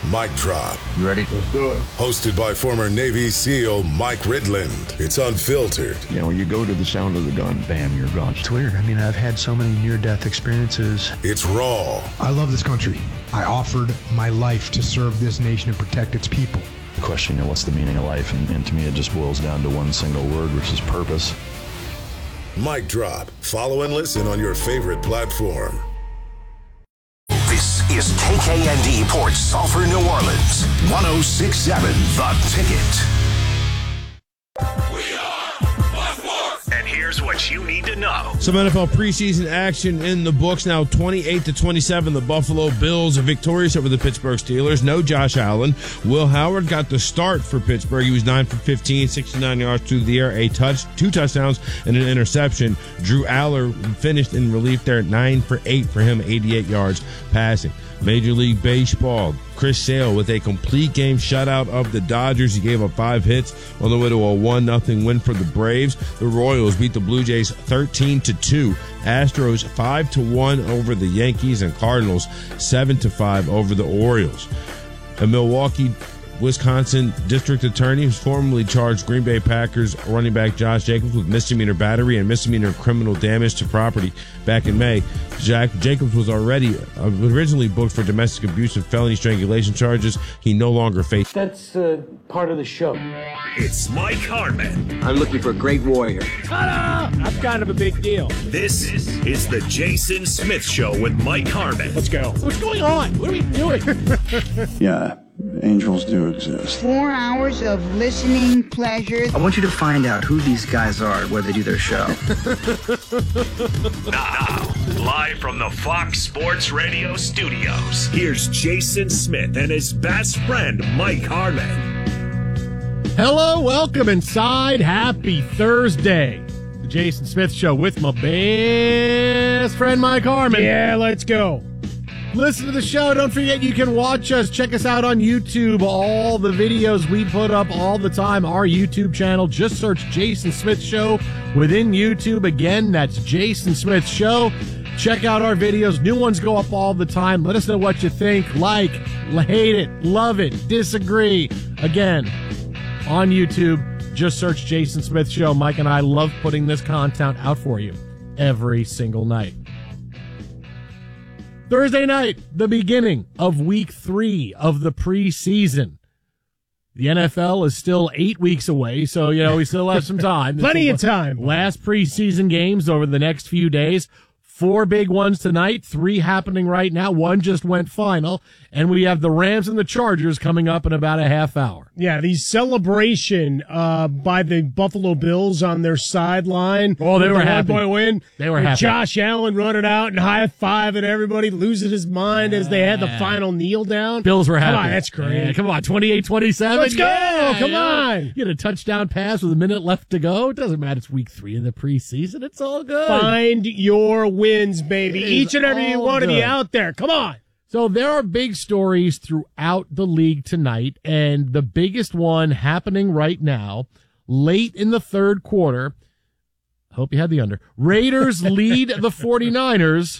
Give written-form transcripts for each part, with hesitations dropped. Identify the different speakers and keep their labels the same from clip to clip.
Speaker 1: Mic Drop.
Speaker 2: You ready?
Speaker 3: Let's do it.
Speaker 1: Hosted by former Navy SEAL Mike Ridland. It's unfiltered.
Speaker 2: You know, you go to the sound of the gun, bam, you're gone.
Speaker 4: It's weird. I mean, I've had so many near-death experiences.
Speaker 1: It's raw.
Speaker 5: I love this country. I offered my life to serve this nation and protect its people.
Speaker 4: The question, you know, what's the meaning of life? And to me, it just boils down to one single word, which is purpose.
Speaker 1: Mic Drop. Follow and listen on your favorite platform.
Speaker 6: This is KKND Port Sulphur, New Orleans. 106.7 The Ticket. And here's what you need to know.
Speaker 7: Some NFL preseason action in the books now. 28-27, the Buffalo Bills are victorious over the Pittsburgh Steelers. No Josh Allen. Will Howard got the start for Pittsburgh. He was 9 for 15, 69 yards through the air, two touchdowns, and an interception. Drew Aller finished in relief there at 9 for 8 for him, 88 yards passing. Major League Baseball, Chris Sale with a complete game shutout of the Dodgers. He gave up 5 hits on the way to a 1-0 win for the Braves. The Royals beat the Blue Jays 13-2. Astros 5-1 over the Yankees, and Cardinals 7-5 over the Orioles. A Milwaukee, Wisconsin district attorney who's formerly charged Green Bay Packers running back Josh Jacobs with misdemeanor battery and misdemeanor criminal damage to property back in May. Jacobs was originally booked for domestic abuse and felony strangulation charges. He no longer faces.
Speaker 8: That's part of the show.
Speaker 6: It's Mike Harmon.
Speaker 9: I'm looking for a great warrior.
Speaker 8: Ta-da! I'm kind of a big deal.
Speaker 6: This is the Jason Smith Show with Mike Harmon.
Speaker 8: Let's go. What's going on? What are we doing?
Speaker 3: Yeah, angels do exist.
Speaker 10: 4 hours of listening pleasure.
Speaker 9: I want you to find out who these guys are, where they do their show.
Speaker 6: Now, live from the Fox Sports Radio studios, here's Jason Smith and his best friend, Mike Harmon.
Speaker 11: Hello, welcome inside. Happy Thursday. The Jason Smith Show with my best friend, Mike Harmon.
Speaker 8: Yeah, let's go.
Speaker 11: Listen to the show. Don't forget you can watch us. Check us out on YouTube. All the videos we put up all the time. Our YouTube channel. Just search Jason Smith Show within YouTube. Again, that's Jason Smith Show. Check out our videos. New ones go up all the time. Let us know what you think. Like, hate it, love it, disagree. Again, on YouTube, just search Jason Smith Show. Mike and I love putting this content out for you every single night. Thursday night, the beginning of week 3 of the preseason. The NFL is still 8 weeks away, so, you know, we still have some time.
Speaker 8: Plenty of time.
Speaker 11: Last preseason games over the next few days. 4 big ones tonight, 3 happening right now. 1 just went final, and we have the Rams and the Chargers coming up in about a half hour.
Speaker 8: Yeah, the celebration by the Buffalo Bills on their sideline.
Speaker 11: Oh, they were happy.
Speaker 8: 1-point win.
Speaker 11: They were happy.
Speaker 8: Josh Allen running out and high-fiving everybody, losing his mind as they had the final kneel down.
Speaker 11: Bills were happy.
Speaker 8: Come on, that's great.
Speaker 11: Yeah, come on, 28-27.
Speaker 8: Let's go.
Speaker 11: Yeah,
Speaker 8: come on.
Speaker 11: You get a touchdown pass with a minute left to go. It doesn't matter. It's week 3 of the preseason. It's all good.
Speaker 8: Find your wins, baby. Each and every one of you out there. Come on.
Speaker 11: So there are big stories throughout the league tonight, and the biggest one happening right now, late in the third quarter. Hope you had the under. Raiders lead the 49ers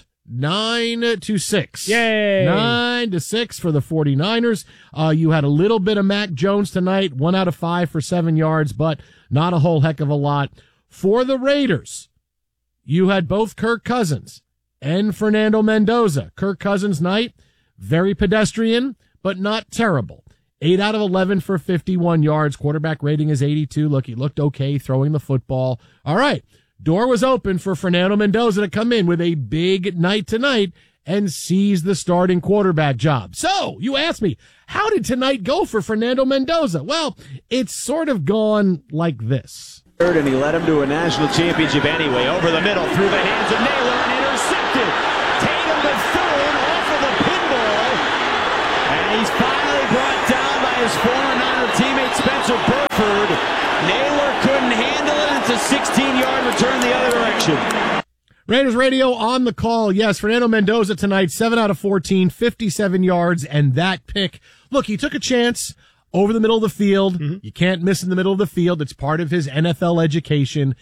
Speaker 11: 9-6.
Speaker 8: Yay!
Speaker 11: 9-6 for the 49ers. You had a little bit of Mac Jones tonight, 1 out of 5 for 7 yards, but not a whole heck of a lot. For the Raiders, you had both Kirk Cousins and Fernando Mendoza. Kirk Cousins' night, very pedestrian, but not terrible. 8 out of 11 for 51 yards. Quarterback rating is 82. Look, he looked okay throwing the football. All right. Door was open for Fernando Mendoza to come in with a big night tonight and seize the starting quarterback job. So, you asked me, how did tonight go for Fernando Mendoza? Well, it's sort of gone like this.
Speaker 12: And he led him to a national championship anyway. Over the middle, through the hands of Naylor, and intercepted. Tatum the third off of the pinball. And he's finally brought down by his former Niner teammate Spencer Burford. Naylor couldn't handle it. It's a 16-yard return the other direction.
Speaker 11: Raiders Radio on the call. Yes, Fernando Mendoza tonight, 7 out of 14, 57 yards, and that pick. Look, he took a chance over the middle of the field. Mm-hmm. You can't miss in the middle of the field. It's part of his NFL education.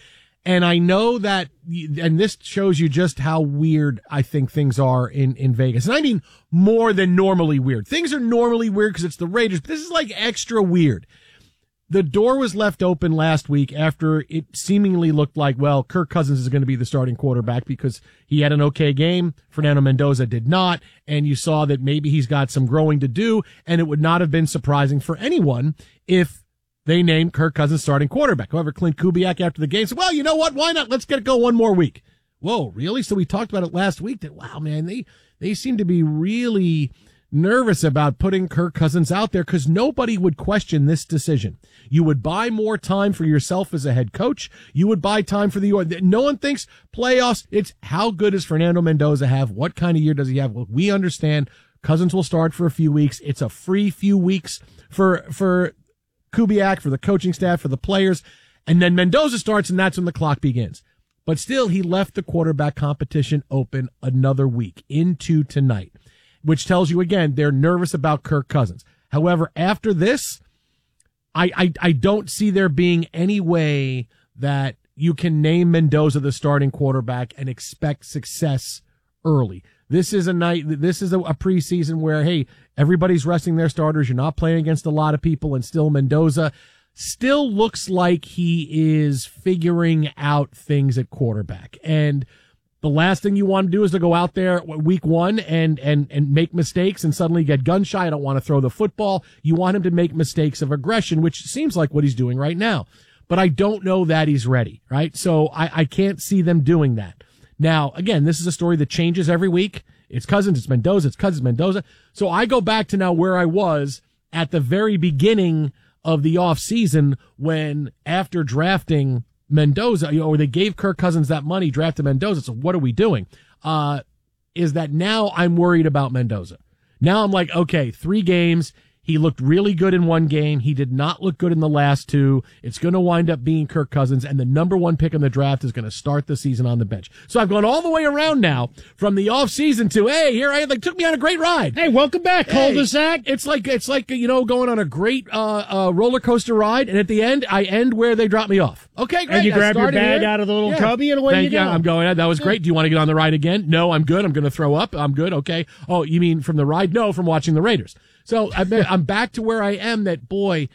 Speaker 11: And I know that, and this shows you just how weird I think things are in Vegas. And I mean more than normally weird. Things are normally weird because it's the Raiders, but this is like extra weird. The door was left open last week after it seemingly looked like, well, Kirk Cousins is going to be the starting quarterback because he had an okay game. Fernando Mendoza did not. And you saw that maybe he's got some growing to do. And it would not have been surprising for anyone if they named Kirk Cousins starting quarterback. However, Clint Kubiak after the game said, well, you know what? Why not? Let's get it go one more week. Whoa, really? So we talked about it last week that, wow, man, they seem to be really nervous about putting Kirk Cousins out there because nobody would question this decision. You would buy more time for yourself as a head coach. You would buy time for no one thinks playoffs. It's how good does Fernando Mendoza have? What kind of year does he have? Well, we understand Cousins will start for a few weeks. It's a free few weeks for Kubiak, for the coaching staff, for the players, and then Mendoza starts, and that's when the clock begins. But still, he left the quarterback competition open another week into tonight, which tells you, again, they're nervous about Kirk Cousins. However, after this, I don't see there being any way that you can name Mendoza the starting quarterback and expect success early. This is a preseason where, hey, everybody's resting their starters. You're not playing against a lot of people, and still Mendoza still looks like he is figuring out things at quarterback. And the last thing you want to do is to go out there week one and make mistakes and suddenly get gun shy. I don't want to throw the football. You want him to make mistakes of aggression, which seems like what he's doing right now. But I don't know that he's ready, right? So I can't see them doing that. Now, again, this is a story that changes every week. It's Cousins, it's Mendoza, it's Cousins, Mendoza. So I go back to now where I was at the very beginning of the offseason when, after drafting Mendoza, or they gave Kirk Cousins that money, drafted Mendoza. So what are we doing? Is that now I'm worried about Mendoza. Now I'm like, okay, 3 games. He looked really good in one game. He did not look good in the last 2. It's going to wind up being Kirk Cousins, and the number 1 pick in the draft is going to start the season on the bench. So I've gone all the way around now from the offseason to, hey, here I am. They took me on a great ride.
Speaker 8: Hey, welcome back, cul-de-sac.
Speaker 11: It's like going on a great roller coaster ride, and at the end, I end where they drop me off. Okay, great.
Speaker 8: And you grab your bag out of the little cubby and away you go.
Speaker 11: I'm going. That was great. Do you want to get on the ride again? No, I'm good. I'm going to throw up. I'm good. Okay. Oh, you mean from the ride? No, from watching the Raiders. So I'm back to where I am that, boy,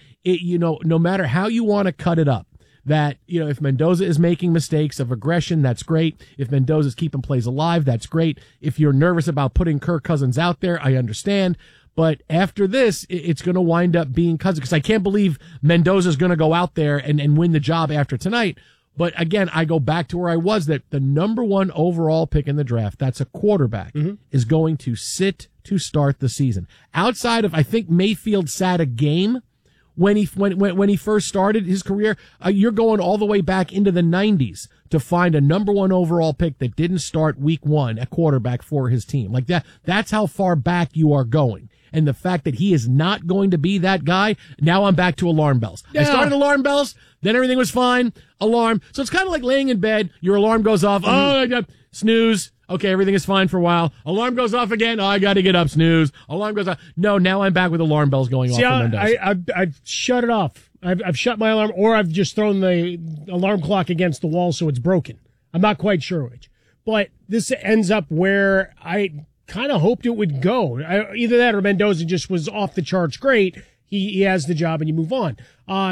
Speaker 11: no matter how you want to cut it up, that, if Mendoza is making mistakes of aggression, that's great. If Mendoza's keeping plays alive, that's great. If you're nervous about putting Kirk Cousins out there, I understand. But after this, it's going to wind up being Cousins, because I can't believe Mendoza's going to go out there and win the job after tonight. But again, I go back to where I was, that the number 1 overall pick in the draft, that's a quarterback, is going to sit to start the season. Outside of, I think Mayfield sat a game when he first started his career. You're going all the way back into the 90s to find a number 1 overall pick that didn't start week 1 at quarterback for his team. Like that. That's how far back you are going. And the fact that he is not going to be that guy, now I'm back to alarm bells. Yeah. I started alarm bells, then everything was fine, alarm. So it's kind of like laying in bed, your alarm goes off, snooze, okay, everything is fine for a while. Alarm goes off again, I got to get up, snooze. Alarm goes off. No, now I'm back with alarm bells going off.
Speaker 8: I've shut it off. I've shut my alarm, or I've just thrown the alarm clock against the wall so it's broken. I'm not quite sure which. But this ends up where I kind of hoped it would go. Either that or Mendoza just was off the charts great. He has the job and you move on.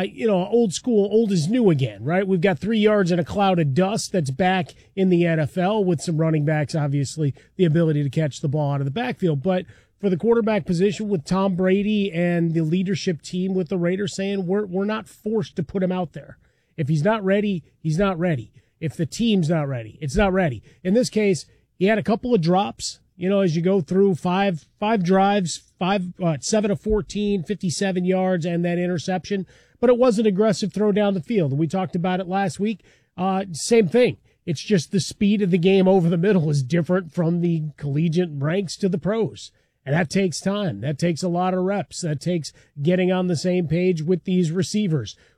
Speaker 8: Old school, old is new again, right? We've got 3 yards in a cloud of dust that's back in the NFL with some running backs, obviously, the ability to catch the ball out of the backfield. But for the quarterback position with Tom Brady and the leadership team with the Raiders saying we're not forced to put him out there. If he's not ready, he's not ready. If the team's not ready, it's not ready. In this case, he had a couple of drops. As you go through five drives, 7 of 14, 57 yards, and that interception. But it was an aggressive throw down the field. And we talked about it last week. Same thing. It's just the speed of the game over the middle is different from the collegiate ranks to the pros. And that takes time. That takes a lot of reps. That takes getting on the same page with these receivers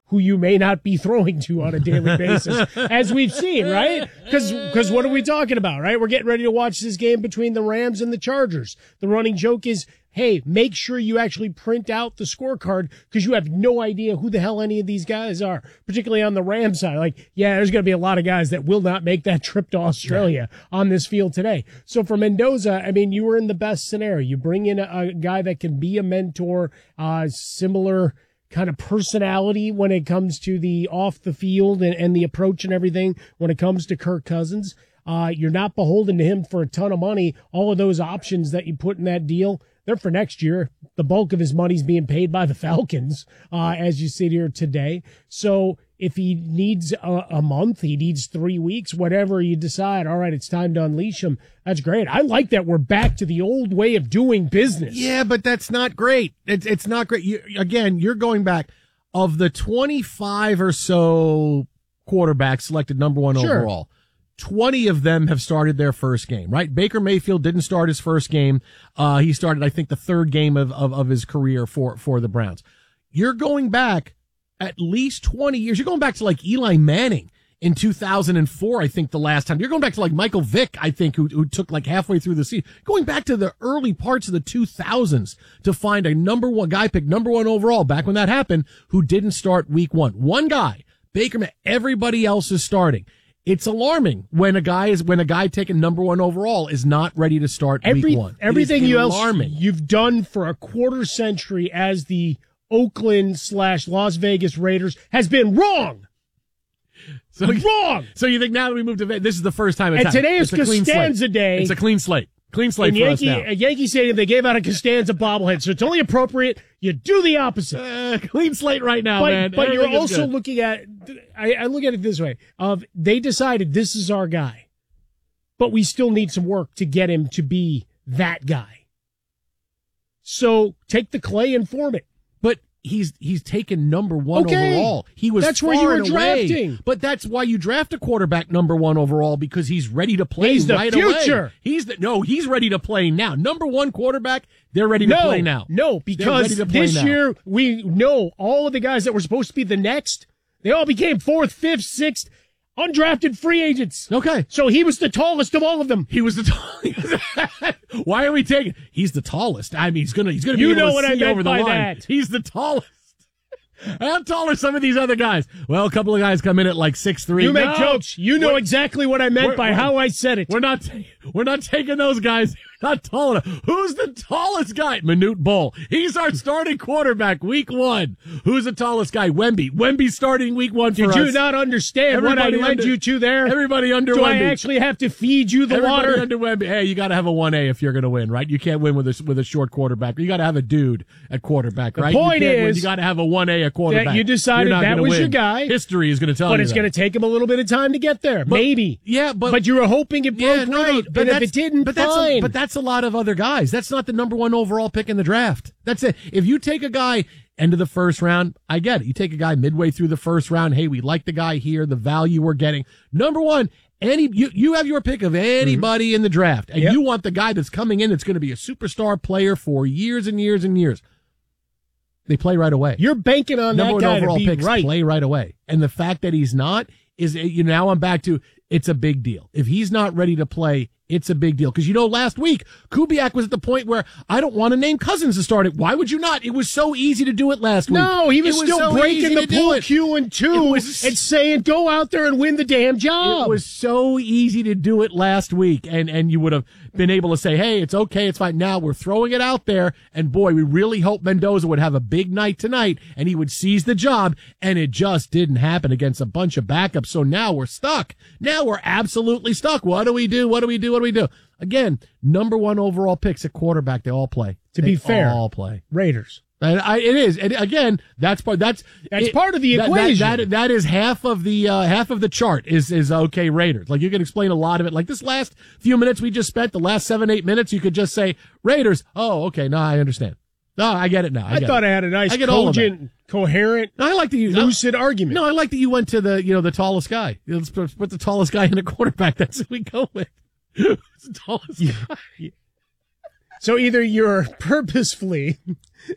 Speaker 8: who you may not be throwing to on a daily basis, as we've seen, right? Because what are we talking about, right? We're getting ready to watch this game between the Rams and the Chargers. The running joke is, hey, make sure you actually print out the scorecard because you have no idea who the hell any of these guys are, particularly on the Rams side. Like, yeah, there's going to be a lot of guys that will not make that trip to Australia on this field today. So for Mendoza, I mean, you were in the best scenario. You bring in a guy that can be a mentor, similar kind of personality when it comes to the off the field and the approach and everything when it comes to Kirk Cousins. You're not beholden to him for a ton of money. All of those options that you put in that deal, they're for next year. The bulk of his money's being paid by the Falcons, as you sit here today. So if he needs a month, he needs 3 weeks, whatever you decide, all right, it's time to unleash him. That's great. I like that we're back to the old way of doing business.
Speaker 11: Yeah, but that's not great. It's not great. You're going back. Of the 25 or so quarterbacks selected number one overall, 20 of them have started their first game, right? Baker Mayfield didn't start his first game. He started, I think, the third game of his career for the Browns. You're going back at least 20 years. You're going back to like Eli Manning in 2004, I think, the last time. You're going back to like Michael Vick, I think, who took like halfway through the season. Going back to the early parts of the 2000s to find a number one guy picked number one overall back when that happened who didn't start week one. One guy, Baker, everybody else is starting. It's alarming when a guy taken number one overall is not ready to start week one.
Speaker 8: Everything you've done for a quarter century as the Oakland/Las Vegas Raiders has been wrong. Wrong.
Speaker 11: So you think now that we moved to Vegas, this is the first time it's
Speaker 8: happened. Today is Costanza Day.
Speaker 11: It's a clean slate. Clean slate for us now.
Speaker 8: At Yankee Stadium, they gave out a Costanza bobblehead, so it's only appropriate you do the opposite.
Speaker 11: Clean slate right now, man.
Speaker 8: But you're also looking at, I look at it this way, they decided this is our guy, but we still need some work to get him to be that guy. So take the clay and form it.
Speaker 11: But he's taken number one overall. That's where you were drafting. But that's why you draft a quarterback number one overall, because he's ready to play right away. He's the future. He's ready to play now. Number one quarterback, they're ready to play now.
Speaker 8: No, because this year we know all of the guys that were supposed to be the next, they all became 4th, 5th, 6th undrafted free agents.
Speaker 11: Okay.
Speaker 8: So he was the tallest of all of them.
Speaker 11: He was the tallest. Why are we taking? He's the tallest. I mean, he's gonna be able to see over the line.
Speaker 8: That.
Speaker 11: He's the tallest. How tall are some of these other guys? Well, a couple of guys come in at like 6'3".
Speaker 8: You make jokes. You know exactly what I meant by how I said it.
Speaker 11: We're not taking those guys. Not tall enough. Who's the tallest guy? Manute Bol. He's our starting quarterback week one. Who's the tallest guy? Wemby. Wemby's starting week one for us.
Speaker 8: Did you not understand what I led you to there?
Speaker 11: Everybody under
Speaker 8: Do
Speaker 11: Wemby.
Speaker 8: I actually have to feed you the water?
Speaker 11: Under Wemby. Hey, you got to have a 1A if you're going to win, right? You can't win with a short quarterback. You got to have a dude at quarterback, right?
Speaker 8: The point is,
Speaker 11: you got to have a 1A at quarterback.
Speaker 8: That you decided that was your guy.
Speaker 11: History is going to tell you
Speaker 8: But it's going to take him a little bit of time to get there. Maybe.
Speaker 11: Yeah, but
Speaker 8: you were hoping it broke right. But if it didn't, fine.
Speaker 11: But that's a lot of other guys. That's not the number one overall pick in the draft. That's it. If you take a guy end of the first round, I get it. You take a guy midway through the first round. Hey, we like the guy here. The value we're getting. Number one, you have your pick of anybody in the draft, and you want the guy that's coming in that's going to be a superstar player for years and years and years. They play right away.
Speaker 8: You're banking on
Speaker 11: number
Speaker 8: that guy
Speaker 11: one overall
Speaker 8: to be
Speaker 11: picks
Speaker 8: right.
Speaker 11: Play right away, and the fact that he's not is now I'm back to it's a big deal. If he's not ready to play, it's a big deal. Because, last week, Kubiak was at the point where I don't want to name Cousins to start it. Why would you not? It was so easy to do it last week.
Speaker 8: No, he was still breaking the pool Q and 2 and saying, go out there and win the damn job.
Speaker 11: It was so easy to do it last week. And you would have been able to say, hey, it's okay, it's fine. Now we're throwing it out there. And boy, we really hope Mendoza would have a big night tonight and he would seize the job. And it just didn't happen against a bunch of backups. So now we're stuck. Now we're absolutely stuck. What do we do? What do we do? What do we do? Again, number one overall picks at quarterback. They all play.
Speaker 8: To be fair,
Speaker 11: all play.
Speaker 8: Raiders.
Speaker 11: And it is. And again, that's part of the equation. That is half of the chart is okay Raiders. Like you can explain a lot of it. Like this last few minutes we just spent, the last 7-8 minutes, you could just say Raiders. Oh, okay. No, I understand. No, I get it now.
Speaker 8: I thought I had a nice, cogent, coherent,
Speaker 11: I like the
Speaker 8: lucid argument.
Speaker 11: No, I like that you went to the tallest guy. Let's put the tallest guy in a quarterback. That's who we go with. Who's the tallest guy?
Speaker 8: So either you're purposefully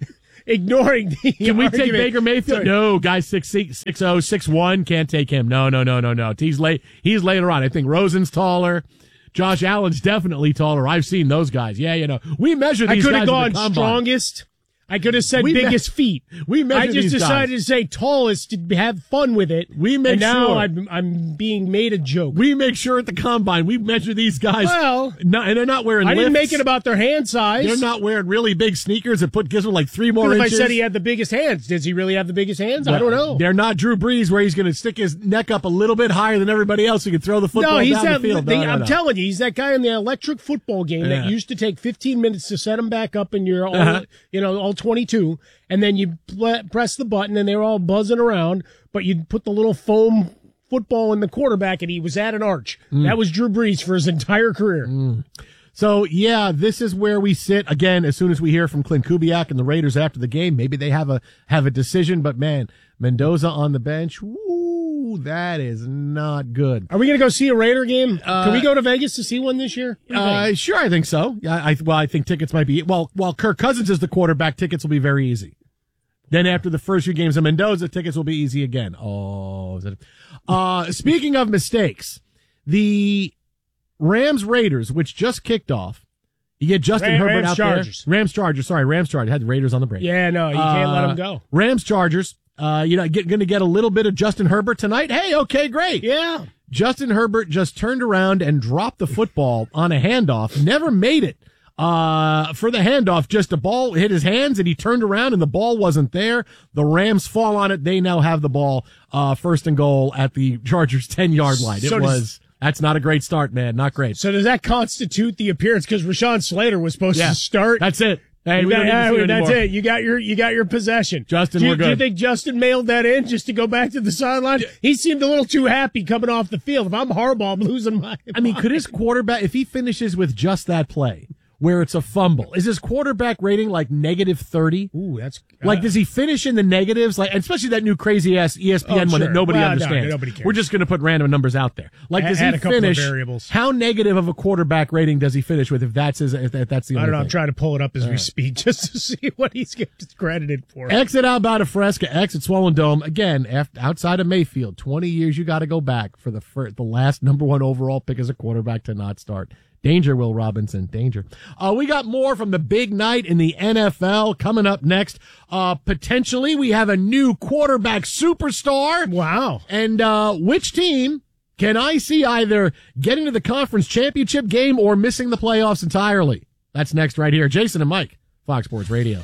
Speaker 8: ignoring the
Speaker 11: Can we take
Speaker 8: argument.
Speaker 11: Baker Mayfield?
Speaker 8: Sorry.
Speaker 11: No, guy's 6'0", 6'1", can't take him. No. He's later on. I think Rosen's taller. Josh Allen's definitely taller. I've seen those guys. Yeah, we measure these guys.
Speaker 8: I could have
Speaker 11: in
Speaker 8: gone
Speaker 11: the combine.
Speaker 8: strongest. I could have said biggest feet. I just decided to say tallest to have fun with it. And now I'm being made a joke.
Speaker 11: We make sure at the combine we measure these guys.
Speaker 8: Well,
Speaker 11: and they're not wearing.
Speaker 8: I didn't
Speaker 11: lifts.
Speaker 8: make it about their hand size.
Speaker 11: They're not wearing really big sneakers that gives them like 3 more
Speaker 8: What if
Speaker 11: inches.
Speaker 8: I said he had the biggest hands? Does he really have the biggest hands? I don't know.
Speaker 11: They're not Drew Brees, where he's going to stick his neck up a little bit higher than everybody else so he can throw the football down the field.
Speaker 8: I'm telling you, he's that guy in the electric football game that used to take 15 minutes to set him back up in your all 22. And then you press the button, and they were all buzzing around. But you'd put the little foam football in the quarterback, and he was at an arch. That was Drew Brees for his entire career.
Speaker 11: So, yeah, this is where we sit. Again, as soon as we hear from Clint Kubiak and the Raiders after the game, maybe they have a decision. But, man, Mendoza on the bench, woo, that is not good.
Speaker 8: Are we going to go see a Raider game? Can we go to Vegas to see one this year?
Speaker 11: Sure, I think so. I think tickets might be, while Kirk Cousins is the quarterback, tickets will be very easy. Then after the first few games of Mendoza, tickets will be easy again. Speaking of mistakes, the Rams-Raiders, which just kicked off, you get Justin Herbert out
Speaker 8: Chargers.
Speaker 11: there. Rams-Chargers. Sorry, Rams-Chargers. Had the Raiders on the break.
Speaker 8: Yeah, no, you can't let them go.
Speaker 11: Rams-Chargers. Going to get a little bit of Justin Herbert tonight. Hey, okay, great.
Speaker 8: Yeah.
Speaker 11: Justin Herbert just turned around and dropped the football on a handoff. Never made it. For the handoff, just a ball hit his hands and he turned around and the ball wasn't there. The Rams fall on it. They now have the ball, first and goal at the Chargers 10-yard line. That's not a great start, man. Not great.
Speaker 8: So does that constitute the appearance? Because Rashawn Slater was supposed to start.
Speaker 11: That's it. Hey,
Speaker 8: that's it. You got your possession.
Speaker 11: Justin, we're good.
Speaker 8: Do you think Justin mailed that in just to go back to the sideline? He seemed a little too happy coming off the field. If I'm Harbaugh, I'm losing my mind.
Speaker 11: I mean, could his quarterback, if he finishes with just that play, where it's a fumble, is his quarterback rating like -30?
Speaker 8: Ooh, that's
Speaker 11: like, does he finish in the negatives? Like, especially that new crazy ass ESPN one that nobody understands.
Speaker 8: No, nobody cares.
Speaker 11: We're just going to put random numbers out there. Like, does he finish? How negative of a quarterback rating does he finish with? If that's the only
Speaker 8: I don't know.
Speaker 11: thing?
Speaker 8: I'm trying to pull it up as we speak just to see what he's credited for.
Speaker 11: Exit Alberta Fresca, exit Swollen Dome. Again, outside of Mayfield, 20 years you got to go back for the last number 1 overall pick as a quarterback to not start. Danger, Will Robinson. Danger. We got more from the big night in the NFL coming up next. Potentially, we have a new quarterback superstar.
Speaker 8: Wow.
Speaker 11: And which team can I see either getting to the conference championship game or missing the playoffs entirely? That's next right here. Jason and Mike, Fox Sports Radio.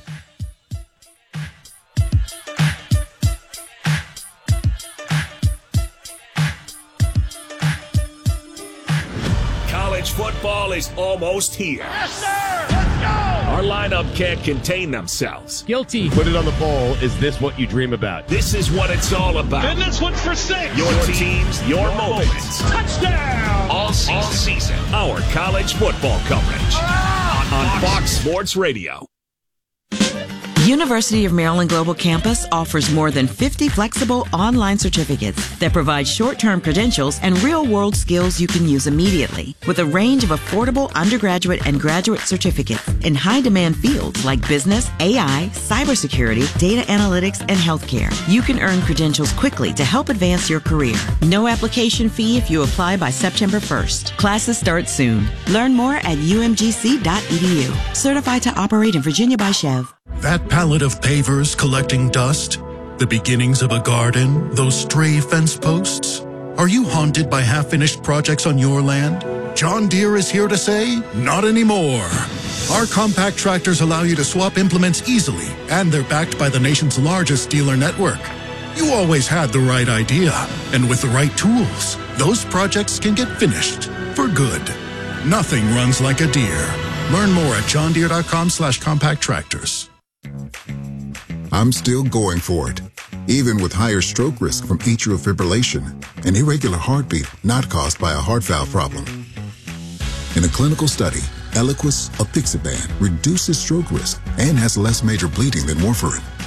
Speaker 6: College football is almost here. Yes, sir! Let's go! Our lineup can't contain themselves.
Speaker 8: Guilty.
Speaker 13: Put it on the poll. Is this what you dream about?
Speaker 6: This is what it's all about.
Speaker 14: And this one's for 6.
Speaker 6: Your teams, your moments.
Speaker 14: Touchdown!
Speaker 6: All season. Our college football coverage on Fox Sports Radio.
Speaker 15: University of Maryland Global Campus offers more than 50 flexible online certificates that provide short-term credentials and real-world skills you can use immediately. With a range of affordable undergraduate and graduate certificates in high-demand fields like business, AI, cybersecurity, data analytics, and healthcare, you can earn credentials quickly to help advance your career. No application fee if you apply by September 1st. Classes start soon. Learn more at umgc.edu. Certified to operate in Virginia by Chev.
Speaker 16: That pallet of pavers collecting dust, the beginnings of a garden, those stray fence posts. Are you haunted by half-finished projects on your land? John Deere is here to say, not anymore. Our compact tractors allow you to swap implements easily, and they're backed by the nation's largest dealer network. You always had the right idea, and with the right tools, those projects can get finished for good. Nothing runs like a Deere. Learn more at johndeere.com/compact tractors.
Speaker 17: I'm still going for it, even with higher stroke risk from atrial fibrillation, an irregular heartbeat not caused by a heart valve problem. In a clinical study, Eliquis apixaban reduces stroke risk and has less major bleeding than warfarin.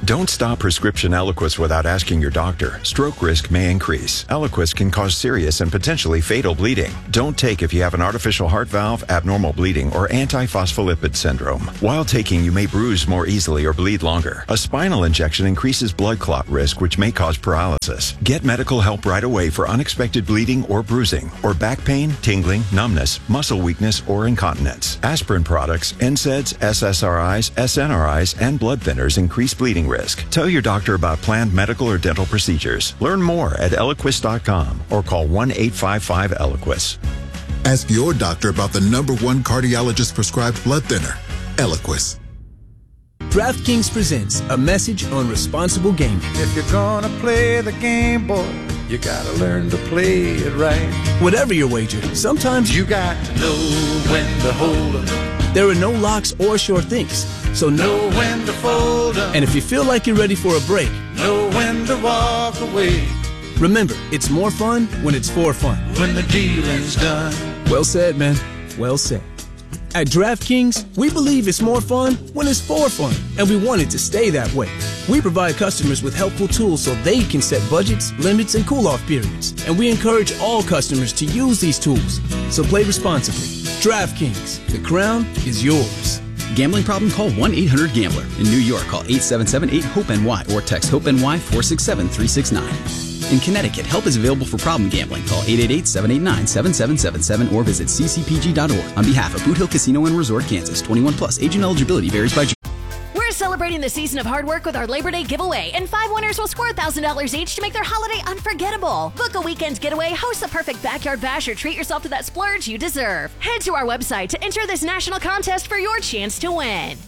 Speaker 18: Don't stop prescription Eliquis without asking your doctor. Stroke risk may increase. Eliquis can cause serious and potentially fatal bleeding. Don't take if you have an artificial heart valve, abnormal bleeding, or antiphospholipid syndrome. While taking, you may bruise more easily or bleed longer. A spinal injection increases blood clot risk, which may cause paralysis. Get medical help right away for unexpected bleeding or bruising, or back pain, tingling, numbness, muscle weakness, or incontinence. Aspirin products, NSAIDs, SSRIs, SNRIs, and blood thinners increase bleeding risk. Tell your doctor about planned medical or dental procedures. Learn more at Eliquis.com or call 1-855-ELIQUIS.
Speaker 17: Ask your doctor about the #1 cardiologist prescribed blood thinner, Eliquis.
Speaker 19: DraftKings presents a message on responsible gaming.
Speaker 20: If you're gonna play the game, boy, you gotta learn to play it right.
Speaker 19: Whatever your wager, sometimes
Speaker 20: you got to know when to hold 'em.
Speaker 19: There are no locks or sure things, so
Speaker 20: know when to fold 'em.
Speaker 19: And if you feel like you're ready for a break,
Speaker 20: know when to walk away.
Speaker 19: Remember, it's more fun when it's for fun.
Speaker 20: When the dealing's done.
Speaker 19: Well said, man. Well said. At DraftKings, we believe it's more fun when it's for fun, and we want it to stay that way. We provide customers with helpful tools so they can set budgets, limits, and cool-off periods, and we encourage all customers to use these tools. So play responsibly. DraftKings, the crown is yours.
Speaker 21: Gambling problem? Call 1-800-GAMBLER. In New York, call 877-8-HOPE-NY or text HOPE-NY 467-369. In Connecticut, help is available for problem gambling. Call 888-789-7777 or visit ccpg.org. On behalf of Boot Hill Casino and Resort, Kansas, 21 plus. Age and eligibility varies by...
Speaker 22: We're celebrating the season of hard work with our Labor Day giveaway, and 5 winners will score $1,000 each to make their holiday unforgettable. Book a weekend getaway, host the perfect backyard bash, or treat yourself to that splurge you deserve. Head to our website to enter this national contest for your chance to win.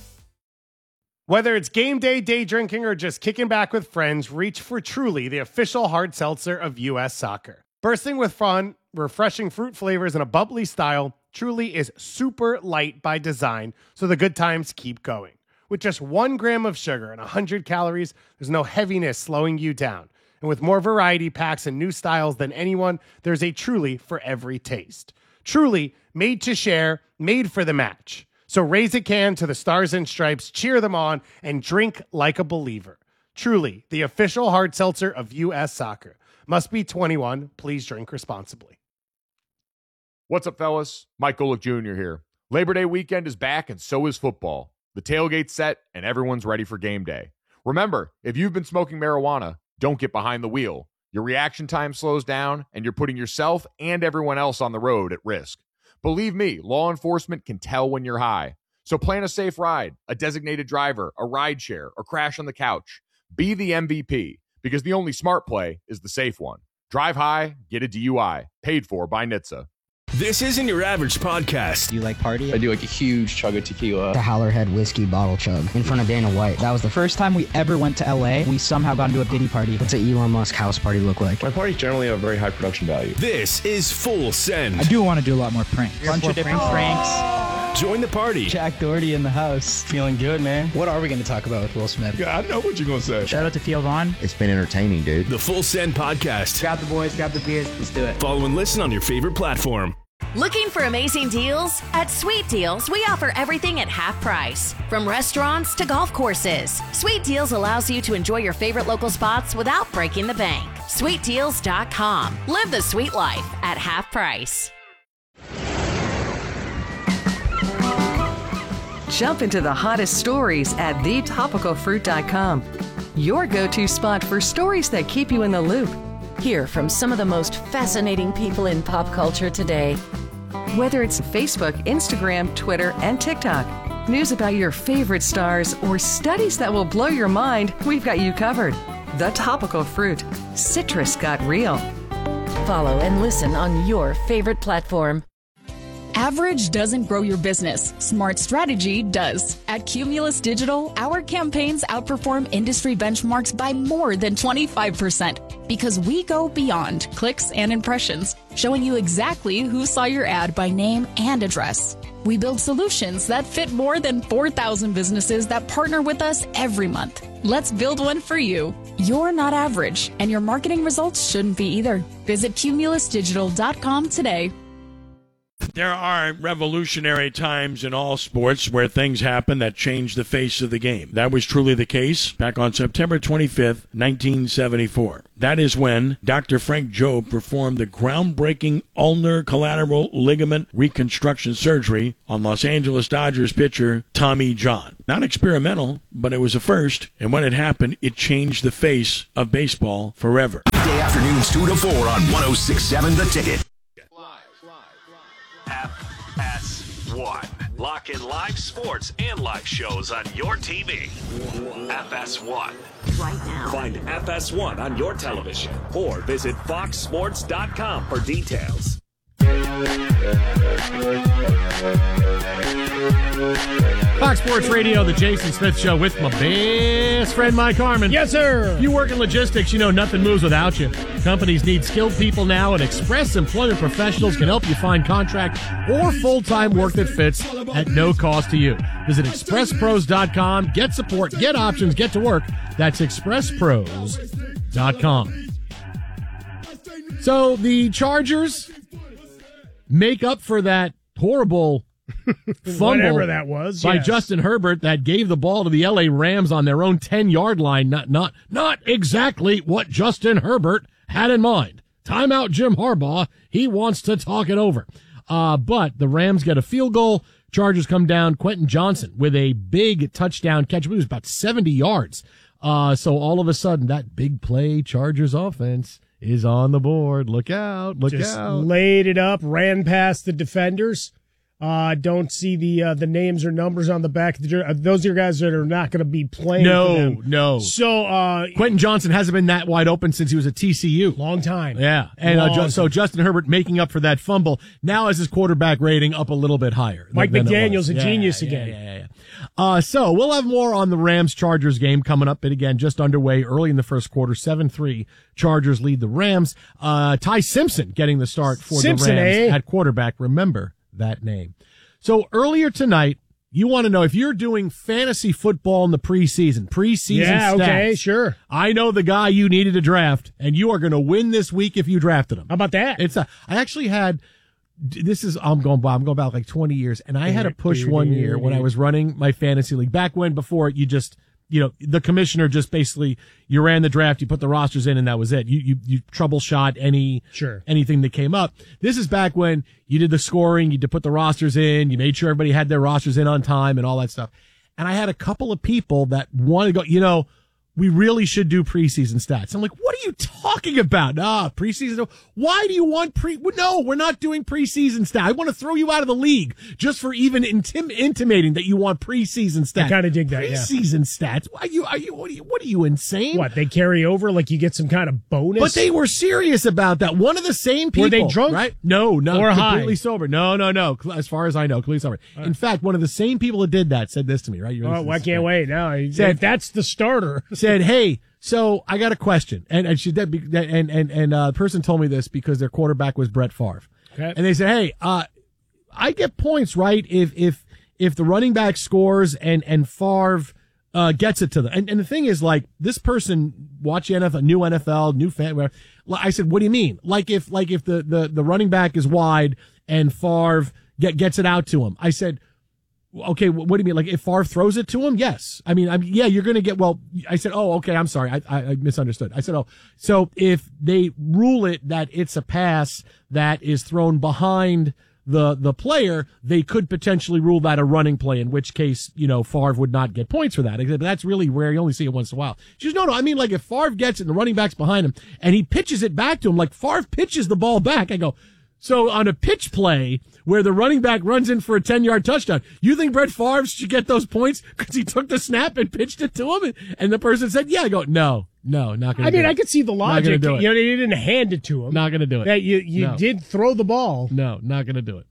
Speaker 23: Whether it's game day, day drinking, or just kicking back with friends, reach for Truly, the official hard seltzer of U.S. Soccer. Bursting with fun, refreshing fruit flavors, and a bubbly style, Truly is super light by design, so the good times keep going. With just 1 gram of sugar and 100 calories, there's no heaviness slowing you down. And with more variety packs and new styles than anyone, there's a Truly for every taste. Truly, made to share, made for the match. So raise a can to the Stars and Stripes, cheer them on, and drink like a believer. Truly, the official hard seltzer of U.S. Soccer. Must be 21. Please drink responsibly.
Speaker 13: What's up, fellas? Mike Golick Jr. here. Labor Day weekend is back, and so is football. The tailgate's set, and everyone's ready for game day. Remember, if you've been smoking marijuana, don't get behind the wheel. Your reaction time slows down, and you're putting yourself and everyone else on the road at risk. Believe me, law enforcement can tell when you're high. So plan a safe ride, a designated driver, a ride share, or crash on the couch. Be the MVP, because the only smart play is the safe one. Drive high, get a DUI. Paid for by NHTSA.
Speaker 6: This isn't your average podcast.
Speaker 24: Do you like party?
Speaker 2: I do like a huge chug of tequila.
Speaker 24: The Howlerhead whiskey bottle chug in front of Dana White. That was the first time we ever went to LA. We somehow got into a Diddy party. What's an Elon Musk house party look like?
Speaker 2: My parties generally have very high production value.
Speaker 6: This is Full Send.
Speaker 24: I do want to do a lot more pranks. Bunch of different pranks.
Speaker 6: Join the party.
Speaker 24: Jack Doherty in the house. Feeling good, man. What are we going to talk about with Will Smith?
Speaker 2: Yeah, I know what you're going to say.
Speaker 24: Shout out to Theo Vaughn.
Speaker 2: It's been entertaining, dude.
Speaker 6: The Full Send Podcast.
Speaker 24: Grab the boys, grab the beers. Let's do it.
Speaker 6: Follow and listen on your favorite platform.
Speaker 22: Looking for amazing deals? At Sweet Deals, we offer everything at half price. From restaurants to golf courses, Sweet Deals allows you to enjoy your favorite local spots without breaking the bank. SweetDeals.com. Live the sweet life at half price.
Speaker 25: Jump into the hottest stories at thetopicalfruit.com. Your go-to spot for stories that keep you in the loop. Hear from some of the most fascinating people in pop culture today. Whether it's Facebook, Instagram, Twitter, and TikTok, news about your favorite stars, or studies that will blow your mind, we've got you covered. The Topical Fruit. Citrus got real. Follow and listen on your favorite platform.
Speaker 26: Average doesn't grow your business. Smart strategy does. At Cumulus Digital, our campaigns outperform industry benchmarks by more than 25% because we go beyond clicks and impressions, showing you exactly who saw your ad by name and address. We build solutions that fit more than 4,000 businesses that partner with us every month. Let's build one for you. You're not average, and your marketing results shouldn't be either. Visit cumulusdigital.com today.
Speaker 1: There are revolutionary times in all sports where things happen that change the face of the game. That was truly the case back on September 25th, 1974. That is when Dr. Frank Jobe performed the groundbreaking ulnar collateral ligament reconstruction surgery on Los Angeles Dodgers pitcher Tommy John. Not experimental, but it was a first, and when it happened, it changed the face of baseball forever.
Speaker 6: Day afternoons 2 to 4 on 106.7 The Ticket. FS1. Lock in live sports and live shows on your TV. FS1.
Speaker 22: Right now.
Speaker 6: Find FS1 on your television or visit foxsports.com for details.
Speaker 11: Fox Sports Radio, the Jason Smith Show with my best friend Mike Harmon.
Speaker 8: Yes, sir.
Speaker 11: If you work in logistics, you know nothing moves without you. Companies need skilled people now, and Express Employment Professionals can help you find contract or full-time work that fits at no cost to you. Visit expresspros.com. Get support, get options, get to work. That's expresspros.com. So the Chargers make up for that horrible fumble
Speaker 8: whatever that was
Speaker 11: by
Speaker 8: yes.
Speaker 11: Justin Herbert that gave the ball to the LA Rams on their own 10-yard line. Not exactly what Justin Herbert had in mind. Timeout Jim Harbaugh. He wants to talk it over. But the Rams get a field goal. Chargers come down. Quentin Johnson with a big touchdown catch. It was about 70 yards. So all of a sudden that big play Chargers offense is on the board. Look out. Look
Speaker 8: Just
Speaker 11: out.
Speaker 8: laid it up, ran past the defenders. Don't see the names or numbers on the back. Those are guys that are not going to be playing for them.
Speaker 11: No.
Speaker 8: So,
Speaker 11: Quentin Johnson hasn't been that wide open since he was at TCU.
Speaker 8: Long time.
Speaker 11: Yeah. And so Justin Herbert making up for that fumble now has his quarterback rating up a little bit higher.
Speaker 8: Mike
Speaker 11: than
Speaker 8: McDaniel's a genius
Speaker 11: Yeah.
Speaker 8: again.
Speaker 11: So we'll have more on the Rams-Chargers game coming up. But again, just underway early in the first quarter, 7-3. Chargers lead the Rams. Ty Simpson getting the start for the Rams at quarterback. Remember that name. So earlier tonight, you want to know if you're doing fantasy football in the preseason
Speaker 8: Yeah,
Speaker 11: stats.
Speaker 8: okay, sure.
Speaker 11: I know the guy you needed to draft, and you are going to win this week if you drafted him.
Speaker 8: How about that?
Speaker 11: I actually had, I'm going back like 20 years, and I had a push one year when I was running my fantasy league. Back when, before you just, the commissioner just basically, you ran the draft, you put the rosters in, and that was it. You troubleshot anything that came up. This is back when you did the scoring, you had to put the rosters in, you made sure everybody had their rosters in on time and all that stuff. And I had a couple of people that wanted to go, we really should do preseason stats. I'm like, what are you talking about? Preseason. Why do you want No, we're not doing preseason stats. I want to throw you out of the league just for even intimating that you want preseason stats.
Speaker 8: I kind of dig that.
Speaker 11: Preseason stats. What are you insane?
Speaker 8: What, they carry over like you get some kind of bonus?
Speaker 11: But they were serious about that. One of the same people.
Speaker 8: Were they drunk?
Speaker 11: Right? No,
Speaker 8: or
Speaker 11: completely
Speaker 8: high?
Speaker 11: sober. No. As far as I know, completely sober. In fact, one of the same people that did that said this to me. Right?
Speaker 8: I can't wait. No, said that's the starter.
Speaker 11: Said, hey, so I got a question, and the person told me this because their quarterback was Brett Favre,
Speaker 8: okay.
Speaker 11: And they said, hey, I get points, right? If the running back scores and Favre gets it to them, and the thing is, like, this person watch NFL, new NFL, new fan. Whatever. I said, what do you mean? Like if the running back is wide and Favre gets it out to him, I said. Okay, what do you mean? Like, if Favre throws it to him? Yes. Yeah, you're going to get, I said, okay, I'm sorry. I misunderstood. I said, so if they rule it that it's a pass that is thrown behind the player, they could potentially rule that a running play, in which case, Favre would not get points for that. But that's really rare. You only see it once in a while. She goes, no, I mean, like, if Favre gets it and the running back's behind him and he pitches it back to him, like Favre pitches the ball back, I go, so on a pitch play where the running back runs in for a 10-yard touchdown, you think Brett Favre should get those points because he took the snap and pitched it to him? And the person said, yeah. I go, no, not going to do it.
Speaker 8: I could see the logic.
Speaker 11: They
Speaker 8: didn't hand it to him.
Speaker 11: Not going to do it.
Speaker 8: That you did throw the ball.
Speaker 11: No, not going to do it.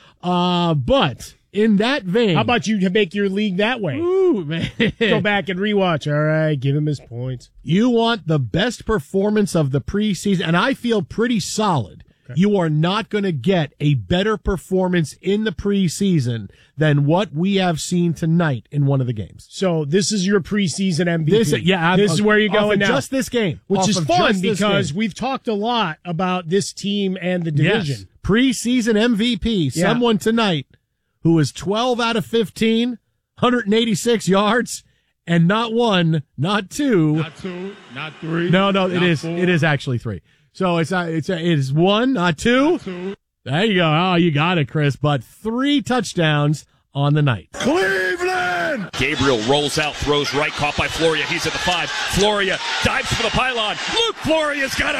Speaker 11: But in that vein.
Speaker 8: How about you make your league that way?
Speaker 11: Ooh, man.
Speaker 8: Go back and rewatch. All right, give him his points.
Speaker 11: You want the best performance of the preseason, and I feel pretty solid. You are not going to get a better performance in the preseason than what we have seen tonight in one of the games.
Speaker 8: So this is your preseason MVP.
Speaker 11: This is
Speaker 8: where you're going now.
Speaker 11: Just this game.
Speaker 8: Which is fun because we've talked a lot about this team and the division.
Speaker 11: Yes. preseason MVP, someone tonight who is 12 out of 15, 186 yards, and not one, not two.
Speaker 1: Not two, not three.
Speaker 11: No,
Speaker 1: it
Speaker 11: is.
Speaker 1: Four.
Speaker 11: It is actually 3. So it is 1, not 2.
Speaker 1: Not two.
Speaker 11: There you go. Oh, you got it, Chris. But 3 touchdowns on the night.
Speaker 6: Cleveland! Gabriel rolls out, throws right, caught by Floria. He's at the 5. Floria dives for the pylon. Luke Floria's got a